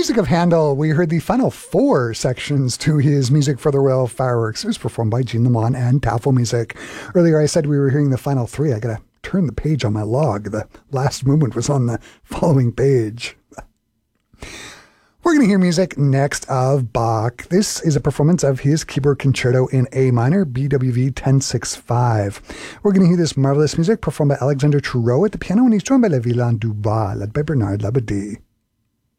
music of Handel, we heard the final 4 sections to his music for the Royal Fireworks. It was performed by Jean Lamont and Tafelmusik. Earlier I said we were hearing the final 3. I gotta turn the page on my log. The last movement was on the following page. We're going to hear music next of Bach. This is a performance of his keyboard concerto in A minor, BWV 1065. We're going to hear this marvelous music performed by Alexander Trureau at the piano, and he's joined by La Villain Dubois, led by Bernard Labadie.